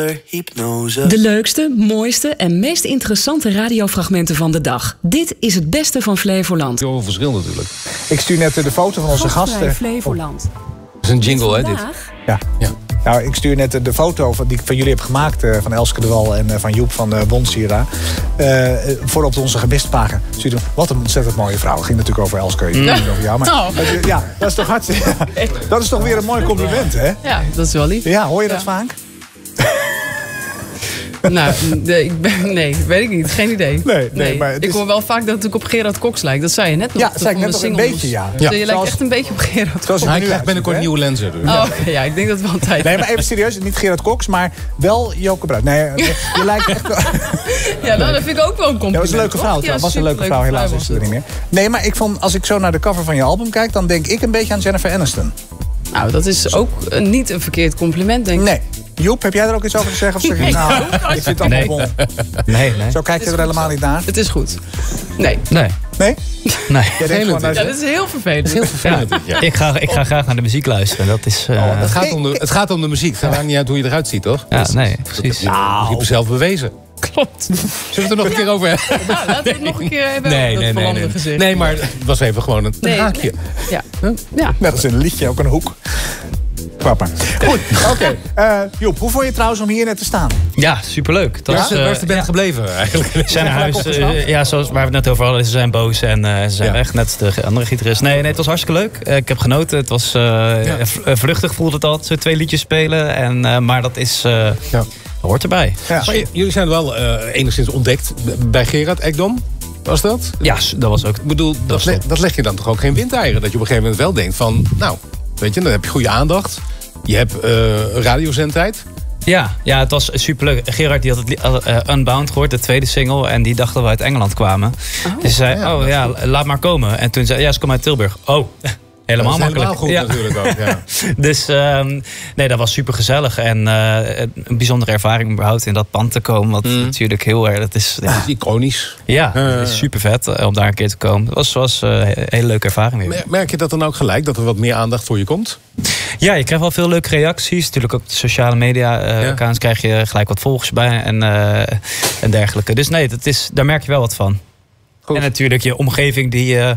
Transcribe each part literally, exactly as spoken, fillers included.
De leukste, mooiste en meest interessante radiofragmenten van de dag. Dit is het beste van Flevoland. Heel veel verschil natuurlijk. Ik stuur net de foto van onze gasten. Flevoland. Dat is een jingle, hè, dit? Ja. ja. Nou, ik stuur net de foto van, die ik van jullie heb gemaakt, uh, van Elske de Wal en uh, van Joep van uh, Bonsiera. Uh, voor op onze gemistpagina. Wat een ontzettend mooie vrouw. Het ging natuurlijk over Elske. Mm. Over jou, maar, oh. Ja, dat is toch hartstikke. Dat is toch weer een mooi compliment, hè? Ja, dat is wel lief. Ja, hoor je dat ja. vaak? Nou, de, ik ben, nee, weet ik niet. Geen idee. Nee, nee, nee. Maar het ik is... hoor wel vaak dat ik op Gerard Cox lijk. Dat zei je net nog. Ja, zei ik net nog een beetje, ja. Dus ja. je lijkt echt een beetje op Gerard Cox. Hij krijgt binnenkort nieuwe lenzen. Dus. Oh, okay, ja, ik denk dat het wel een tijd. Nee, maar even serieus. Niet Gerard Cox, maar wel Joke Bruin. Nee, je lijkt echt wel... Ja, nou, dat vind ik ook wel een compliment. Ja, dat was een leuke vrouw. Het ja, was een leuke vrouw. Helaas is ze er niet meer. Nee, maar ik vond, als ik zo naar de cover van je album kijk, dan denk ik een beetje aan Jennifer Aniston. Nou, dat is ook niet een verkeerd compliment, denk ik. Nee. Joep, heb jij er ook iets over te zeggen? Of zeg je, nee. Nou, ik vind het allemaal nee. bon. Nee, nee. Zo kijk je er helemaal niet naar. Het is goed. Nee. Nee. Nee? Nee. Jij denkt gewoon, ja, dat is heel vervelend. Dat is heel vervelend. Ja. Ja. Ik, ga, ik ga graag naar de muziek luisteren. Dat is, uh... oh, het, gaat om de, het gaat om de muziek. Het maakt niet uit hoe je eruit ziet, toch? Ja, nee, precies. Nou, je hebt het zelf bewezen. Klopt. Zullen we het er nog een keer over hebben? Nou, laten we het nog een keer hebben. Nee, dat nee, nee, nee. Gezicht. Nee, maar het was even gewoon een nee, haakje. Nee. Ja. Huh? Ja. Net als in een liedje, ook een hoek. Papa. Goed, oké. Okay. Uh, Joep, hoe vond je het trouwens om hier net te staan? Ja, superleuk. Dat ja? is, uh, waar is de band ja. gebleven eigenlijk? Ze zijn naar huis. Uh, ja, zoals waar we het net over hadden. Ze zijn boos en uh, ze zijn ja. weg. Net de andere gitarist. Nee, nee, het was hartstikke leuk. Uh, ik heb genoten. Het was uh, ja. vluchtig voelde het altijd. Zo twee liedjes spelen. En, uh, maar dat is... Uh, ja. hoort erbij. Ja. Maar jullie zijn wel uh, enigszins ontdekt bij Gerard Ekdom. Was dat? Ja, dat was ook... Ik bedoel, dat, dat, le dat leg je dan toch ook geen windeieren? Dat je op een gegeven moment wel denkt van... Nou, weet je, dan heb je goede aandacht. Je hebt uh, radiozendtijd. Ja, ja, het was superleuk. Gerard die had het uh, Unbound gehoord, de tweede single. En die dacht dat we uit Engeland kwamen. Oh, dus zei, ja, oh ja, laat maar komen. En toen zei ja, ze komen uit Tilburg. Oh, helemaal dat is makkelijk. Helemaal goed ja. natuurlijk ook, ja. Dus um, nee, dat was super gezellig. En uh, een bijzondere ervaring om überhaupt in dat pand te komen. Wat mm. natuurlijk heel erg... Dat is, ja. dat is iconisch. Ja, uh, het is super vet uh, om daar een keer te komen. Het was, was uh, een hele leuke ervaring weer. Merk je dat dan ook gelijk? Dat er wat meer aandacht voor je komt? Ja, je krijgt wel veel leuke reacties. Natuurlijk ook op de sociale media uh, ja. accounts krijg je gelijk wat volgers bij en, uh, en dergelijke. Dus nee, dat is, daar merk je wel wat van. Goed. En natuurlijk je omgeving die... Uh,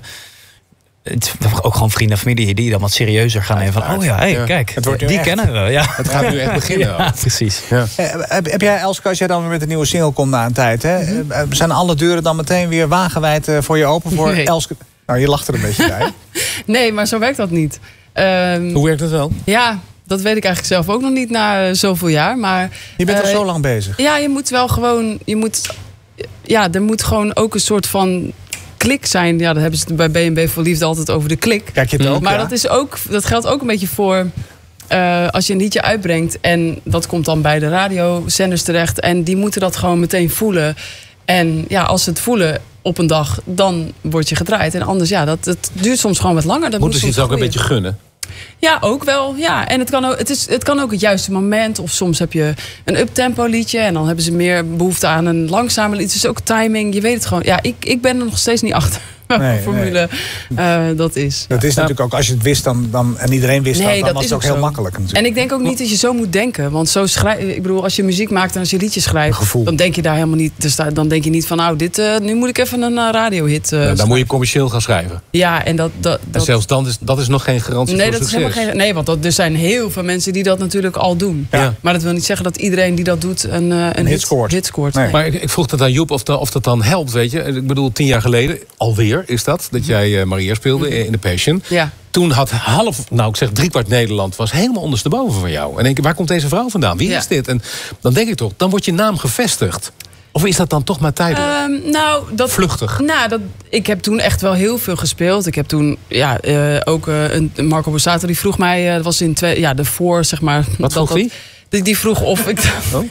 het, ook gewoon vrienden en familie die dan wat serieuzer gaan. En van, oh ja, hey, ja. kijk, het wordt die echt. kennen we. Ja. Het gaat nu echt beginnen. Ja, precies. Ja. Eh, heb, heb jij, Elske, als jij dan weer met een nieuwe single komt na een tijd... Hè, mm-hmm. eh, zijn alle deuren dan meteen weer wagenwijd uh, voor je open voor nee. Elske? Nou, je lacht er een beetje bij. Nee, maar zo werkt dat niet. Um, Hoe werkt dat wel? Ja, dat weet ik eigenlijk zelf ook nog niet na uh, zoveel jaar. Maar, je bent uh, al zo lang bezig. Ja, je moet wel gewoon... Je moet, ja, er moet gewoon ook een soort van... klik zijn. Ja, dat hebben ze bij B en B voor Liefde altijd over de klik. Kijk je het ook, maar ja. dat, is ook, dat geldt ook een beetje voor... Uh, als je een liedje uitbrengt... en dat komt dan bij de radiozenders terecht... en die moeten dat gewoon meteen voelen. En ja, als ze het voelen op een dag... dan word je gedraaid. En anders, ja, dat, dat duurt soms gewoon wat langer. Dat Moeten ze het ook een beetje gunnen? Ja, ook wel. Ja. En het kan ook het, is, het kan ook het juiste moment. Of soms heb je een uptempo liedje... en dan hebben ze meer behoefte aan een langzamer liedje. Het is ook timing. Je weet het gewoon. Ja, ik, ik ben er nog steeds niet achter. Welke nee, formule nee. Uh, dat is. Dat ja. is natuurlijk ook, als je het wist dan, dan, en iedereen wist nee, dat, dan dat was het ook heel zo. makkelijk. Natuurlijk. En ik denk ook niet dat je zo moet denken. Want zo schrijf, ik bedoel, als je muziek maakt en als je liedjes schrijft... dan denk je daar helemaal niet... Dus dan denk je niet van, nou, dit, uh, nu moet ik even een uh, radiohit uh, ja, Dan moet je commercieel gaan schrijven. Ja, en dat... dat, dat... En zelfs dan is dat is nog geen garantie nee, voor dat succes. Is helemaal geen, nee, want dat, er zijn heel veel mensen die dat natuurlijk al doen. Ja. Maar dat wil niet zeggen dat iedereen die dat doet een, uh, een, een hit scoort. Hit scoort. Nee. Maar ik, ik vroeg dat aan Joep of, da, of dat dan helpt, weet je. Ik bedoel, tien jaar geleden, alweer is dat... dat jij uh, Maria speelde mm-hmm. in The Passion. Ja. Toen had half, nou ik zeg driekwart Nederland... was helemaal ondersteboven van jou. En denk ik, waar komt deze vrouw vandaan? Wie ja. is dit? En dan denk ik toch, dan wordt je naam gevestigd. Of is dat dan toch maar tijdelijk? Um, nou, dat, Vluchtig? Nou, dat, ik heb toen echt wel heel veel gespeeld. Ik heb toen ja, uh, ook uh, een Marco Borsato die vroeg mij... Uh, dat was in twee, ja, de voor, zeg maar... Wat vroeg dat, die? Die, die vroeg of ik... Oh.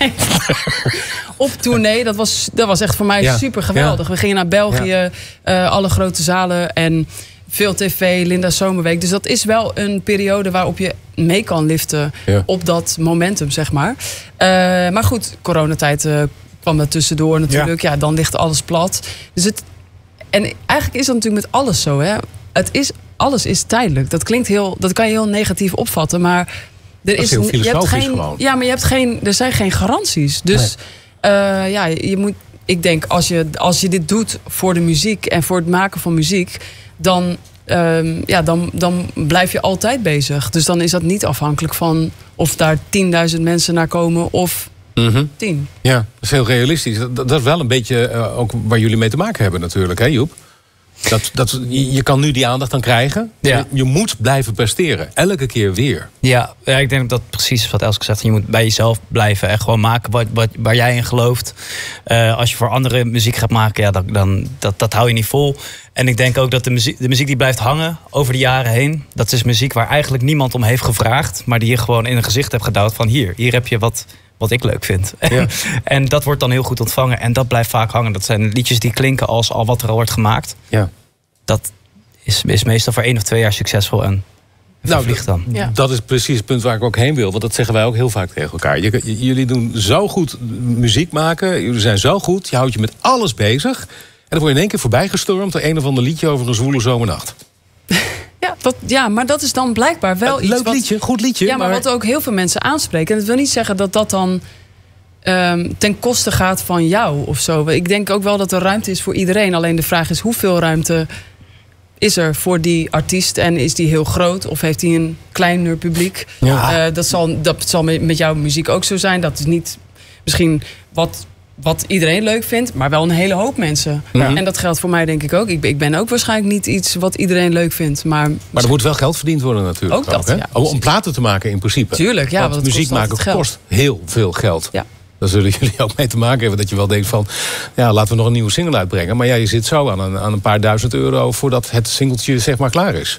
op tournee, dat was, dat was echt voor mij ja. super geweldig. Ja. We gingen naar België, ja. uh, alle grote zalen en veel tv, Linda Zomerweek. Dus dat is wel een periode waarop je mee kan liften ja. op dat momentum, zeg maar. Uh, maar goed, coronatijd uh, kwam er tussendoor natuurlijk. Ja. ja, dan ligt alles plat. Dus het, en eigenlijk is dat natuurlijk met alles zo, hè. Het is, alles is tijdelijk. Dat klinkt heel, dat kan je heel negatief opvatten, maar Er is heel filosofisch gewoon. Ja, maar je hebt geen, er zijn geen garanties. Dus nee. uh, ja, je moet... Ik denk, als je, als je dit doet voor de muziek en voor het maken van muziek, dan, um, ja, dan, dan blijf je altijd bezig. Dus dan is dat niet afhankelijk van of daar tienduizend mensen naar komen of mm-hmm. tien. Ja, dat is heel realistisch. Dat, dat is wel een beetje uh, ook waar jullie mee te maken hebben natuurlijk, hè Joep? Dat, dat, je kan nu die aandacht dan krijgen. Ja. Je, je moet blijven presteren. Elke keer weer. Ja, ja, ik denk dat precies wat Elske zegt. Je moet bij jezelf blijven en gewoon maken wat, wat, waar jij in gelooft. Uh, als je voor anderen muziek gaat maken, ja, dan, dan, dat, dat hou je niet vol. En ik denk ook dat de muziek, de muziek die blijft hangen over de jaren heen. Dat is muziek waar eigenlijk niemand om heeft gevraagd. Maar die je gewoon in een gezicht hebt gedouwd van hier. Hier heb je wat... wat ik leuk vind. Ja. En dat wordt dan heel goed ontvangen. En dat blijft vaak hangen. Dat zijn liedjes die klinken als al wat er al wordt gemaakt. Ja. Dat is, is meestal voor één of twee jaar succesvol. En nou, vliegt dan. Ja. Dat is precies het punt waar ik ook heen wil. Want dat zeggen wij ook heel vaak tegen elkaar. J- j- jullie doen zo goed muziek maken. Jullie zijn zo goed. Je houdt je met alles bezig. En dan word je in één keer voorbijgestormd door een of ander liedje over een zwoele zomernacht. Ja, dat, ja, maar dat is dan blijkbaar wel uh, iets leuk wat, liedje, goed liedje. Ja, maar, maar wat ook heel veel mensen aanspreken. En dat wil niet zeggen dat dat dan um, ten koste gaat van jou of zo. Ik denk ook wel dat er ruimte is voor iedereen. Alleen de vraag is hoeveel ruimte is er voor die artiest? En is die heel groot? Of heeft hij een kleiner publiek? Ja. Uh, dat zal, dat zal met jouw muziek ook zo zijn. Dat is niet misschien wat... wat iedereen leuk vindt, maar wel een hele hoop mensen. Ja. En dat geldt voor mij denk ik ook. Ik ben, ik ben ook waarschijnlijk niet iets wat iedereen leuk vindt. Maar, maar er moet wel geld verdiend worden natuurlijk. Ook dat, ook, hè? Ja, om platen te maken in principe. Tuurlijk, ja. Want, want muziek maken kost heel veel geld. Ja. Daar zullen jullie ook mee te maken hebben. Dat je wel denkt van, ja, laten we nog een nieuwe single uitbrengen. Maar ja, je zit zo aan een, aan een paar duizend euro voordat het singeltje zeg maar klaar is.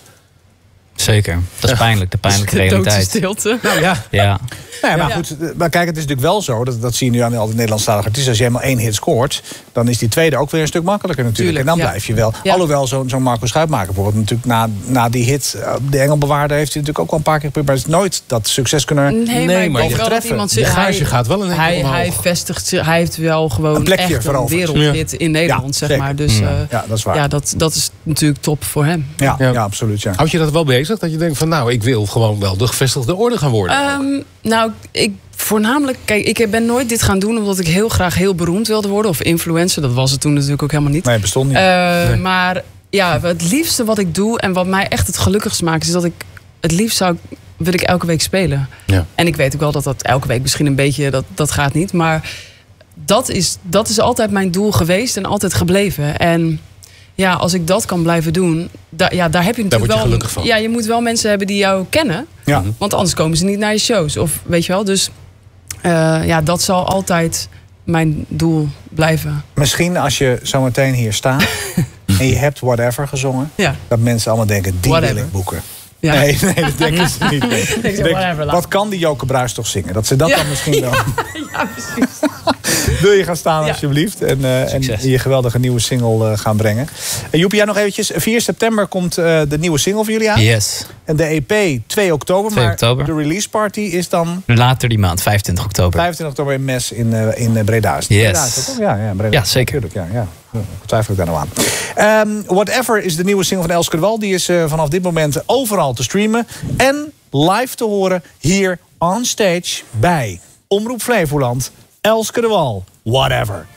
Zeker. Dat is pijnlijk. De pijnlijke realiteit. Stilte. Nou ja. Ja. Nou ja, maar goed, maar kijk, het is natuurlijk wel zo, dat, dat zie je nu aan al die Nederlandstalige artiesten. Als je helemaal één hit scoort, dan is die tweede ook weer een stuk makkelijker natuurlijk. Tuurlijk, en dan ja. blijf je wel. Ja. Alhoewel zo'n zo'n Marco Schuitmaker bijvoorbeeld natuurlijk na, na die hit, De Engelbewaarder, heeft hij natuurlijk ook wel een paar keer geprobeerd. Maar het is nooit dat succes kunnen nee, nee, maar ik wel dat iemand zegt, de gage gaat wel een hij, hij vestigt zich, hij heeft wel gewoon een plekje echt een wereldhit ja. in Nederland, ja, zeg maar. Dus ja, uh, ja dat is waar. Ja, dat, dat is natuurlijk top voor hem. Ja, ja. ja absoluut. Ja. Houd je dat wel bezig? Dat je denkt van, nou, ik wil gewoon wel de gevestigde orde gaan worden? Um, nou, ik voornamelijk, kijk, ik ben nooit dit gaan doen omdat ik heel graag heel beroemd wilde worden. Of influencer, dat was het toen natuurlijk ook helemaal niet. Nee, bestond niet. Uh, nee. Maar ja, het liefste wat ik doe en wat mij echt het gelukkigst maakt, is dat ik het liefst zou, wil ik elke week spelen. Ja. En ik weet ook wel dat dat elke week misschien een beetje, dat, dat gaat niet. Maar dat is, dat is altijd mijn doel geweest en altijd gebleven. En ja, als ik dat kan blijven doen, da, ja, daar heb je natuurlijk daar word je wel. Van. Ja, je moet wel mensen hebben die jou kennen. Ja. Want anders komen ze niet naar je shows. Of weet je wel, dus uh, ja, dat zal altijd mijn doel blijven. Misschien als je zometeen hier staat en je hebt Whatever gezongen, ja. dat mensen allemaal denken, die whatever. wil ik boeken. Ja. Nee, nee, dat denken ze niet. Nee. Denk, whatever, wat kan die Joke Bruijs toch zingen? Dat ze dat ja. dan misschien wel. Ja, precies. Wil je gaan staan, ja. alsjeblieft. En, uh, en je geweldige nieuwe single uh, gaan brengen. Uh, Joep, jij nog eventjes. vier september komt uh, de nieuwe single voor jullie aan. Yes. En de E P twee oktober. twee maar oktober. de release party is dan... later die maand, vijfentwintig oktober. vijfentwintig oktober in Mes in, uh, in Breda. Yes. Breda is dat, ja, ja, Breda. Ja, zeker. Natuurlijk, ja, ja. Twijfel ik daar nou aan. Um, Whatever is de nieuwe single van Elske de Wal. Die is uh, vanaf dit moment overal te streamen. En live te horen hier on stage bij Omroep Flevoland. Elske de Wal. Whatever.